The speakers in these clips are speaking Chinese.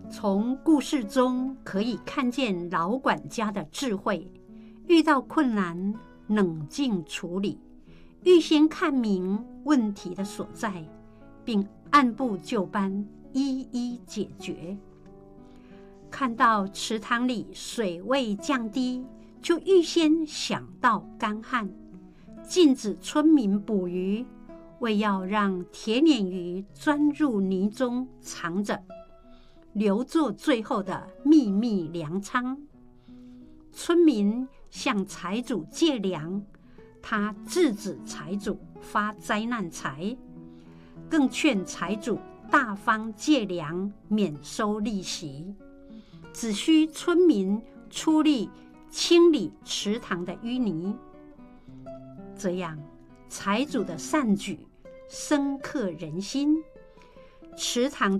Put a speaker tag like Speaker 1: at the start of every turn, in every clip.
Speaker 1: 从故事中可以看见老管家的智慧，遇到困难冷静处理，预先看明问题的所在，并按部就班一一解决。看到池塘里水位降低，就预先想到干旱，禁止村民捕鱼，为要让铁鲶鱼钻入泥中藏着，留作最后的秘密粮仓。村民向财主借粮，他制止财主发灾难财，更劝财主大方借粮，免收利息，只需村民出力清理池塘的淤泥。这样财主的善举深刻人心，池塘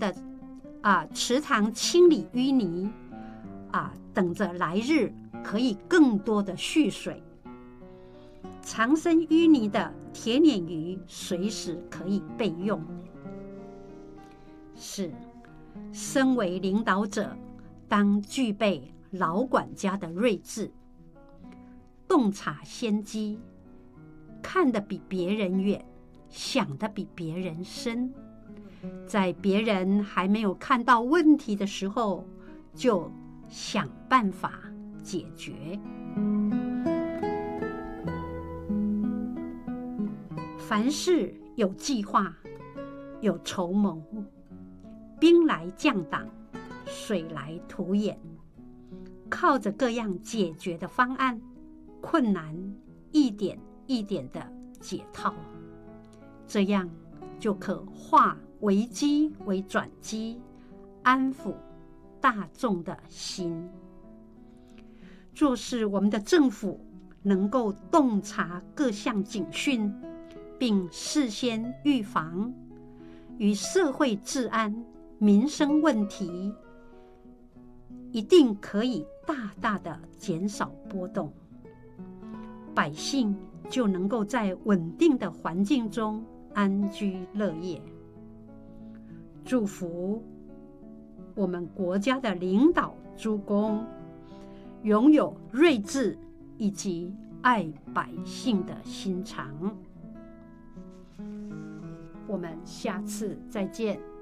Speaker 1: 清理淤泥等着来日可以更多的蓄水。藏身淤泥的铁鲶鱼随时可以备用。是，身为领导者，当具备老管家的睿智，洞察先机，看得比别人远，想得比别人深，在别人还没有看到问题的时候，就想办法解决。凡事有计划，有筹谋，兵来将挡，水来土掩，靠着各样解决的方案，困难一点一点的解套，这样就可化危机为转机，安抚大众的心。若是我们的政府能够洞察各项警讯，并事先预防，与社会治安、民生问题，一定可以大大的减少波动，百姓就能够在稳定的环境中安居乐业。祝福我们国家的领导诸公拥有睿智以及爱百姓的心肠。我们下次再见。